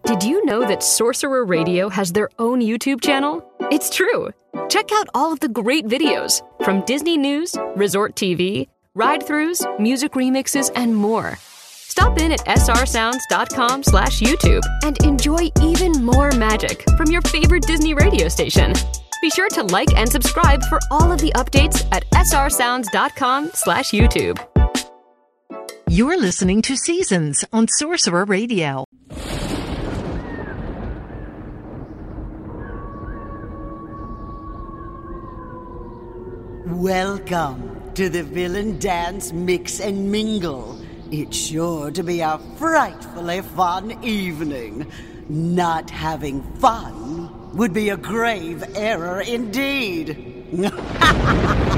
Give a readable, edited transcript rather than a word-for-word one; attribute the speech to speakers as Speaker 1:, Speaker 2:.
Speaker 1: Did you know that Sorcerer Radio has their own YouTube channel? It's true. Check out all of the great videos from Disney News, Resort TV, ride-throughs, music remixes, and more. Stop in at srsounds.com/YouTube and enjoy even more magic from your favorite Disney radio station. Be sure to like and subscribe for all of the updates at srsounds.com/YouTube.
Speaker 2: You're listening to Seasons on Sorcerer Radio.
Speaker 3: Welcome to the Villain Dance Mix and Mingle. It's sure to be a frightfully fun evening. Not having fun would be a grave error indeed.